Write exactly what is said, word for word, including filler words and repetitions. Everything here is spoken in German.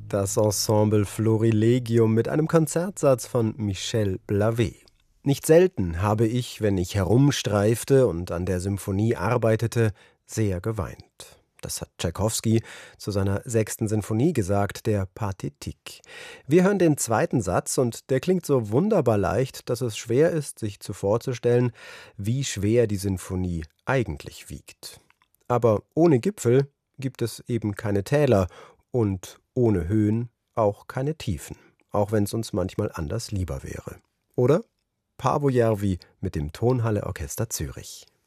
Das Ensemble Florilegium mit einem Konzertsatz von Michel Blavet. Nicht selten habe ich, wenn ich herumstreifte und an der Symphonie arbeitete, sehr geweint. Das hat Tschaikowski zu seiner sechsten Sinfonie gesagt, der Pathétique. Wir hören den zweiten Satz und der klingt so wunderbar leicht, dass es schwer ist, sich zu vorzustellen, wie schwer die Sinfonie eigentlich wiegt. Aber ohne Gipfel gibt es eben keine Täler und ohne Höhen auch keine Tiefen, auch wenn es uns manchmal anders lieber wäre. Oder? Paavo Järvi mit dem Tonhalle Orchester Zürich.